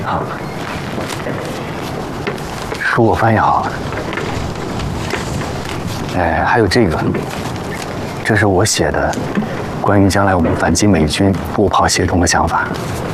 啊，书我翻译好了。哎，还有这个，这是我写的关于将来我们反击美军步炮协同的想法。